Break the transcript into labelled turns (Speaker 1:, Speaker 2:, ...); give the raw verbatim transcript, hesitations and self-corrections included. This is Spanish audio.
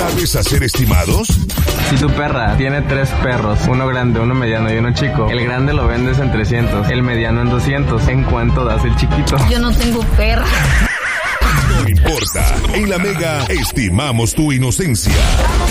Speaker 1: ¿Sabes hacer estimados?
Speaker 2: Si tu perra tiene tres perros, uno grande, uno mediano y uno chico, el grande lo vendes en trescientos, el mediano en doscientos. ¿En cuánto das el chiquito?
Speaker 3: Yo no tengo perra.
Speaker 1: No importa. En La Mega estimamos tu inocencia.